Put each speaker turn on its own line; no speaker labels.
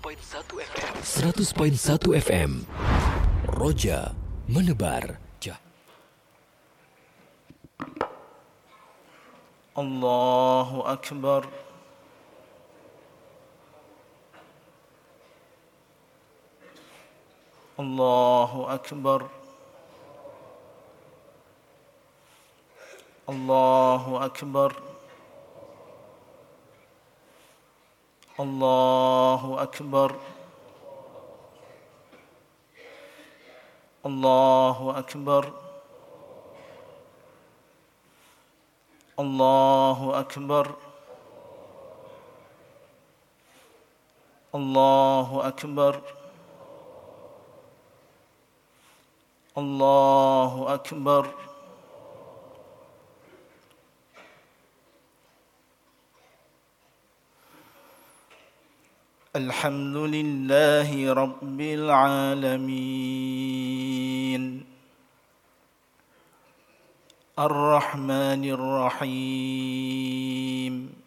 100.1 FM. Roja menebar.
Allahu Akbar. Allahu Akbar. Allahu Akbar. Allahu Akbar. Allahu Akbar. Allahu Akbar. Allahu Akbar. Allahu Akbar. Alhamdulillahi Rabbil Alamin. Ar-Rahmanir Rahim.